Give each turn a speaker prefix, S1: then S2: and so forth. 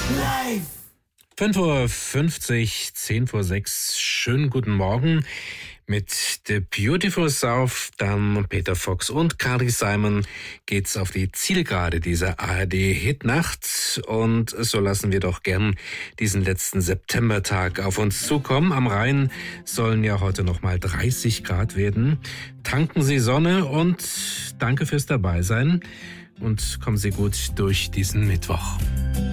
S1: Live!
S2: 5:50 Uhr, 10 vor 6. Schönen guten Morgen mit The Beautiful South. Dann Peter Fox und Carly Simon geht's auf die Zielgerade dieser ARD-Hitnacht. Und so lassen wir doch gern diesen letzten Septembertag auf uns zukommen. Am Rhein sollen ja heute noch mal 30 Grad werden. Tanken Sie Sonne und danke fürs Dabeisein. Und kommen Sie gut durch diesen Mittwoch.